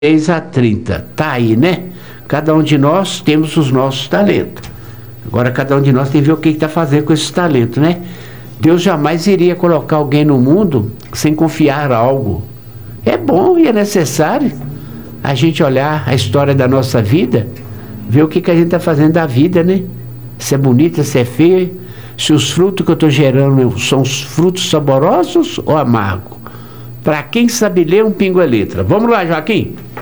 a 30. Tá aí, né? Cada um de nós temos os nossos talentos. Agora cada um de nós tem que ver o que está fazendo com esses talentos, né? Deus jamais iria colocar alguém no mundo sem confiar algo. É bom e é necessário a gente olhar a história da nossa vida, ver o que a gente está fazendo da vida, né? Se é bonita, se é feia, se os frutos que eu estou gerando são os frutos saborosos ou amargos. Para quem sabe ler, um pingo é letra. Vamos lá, Joaquim.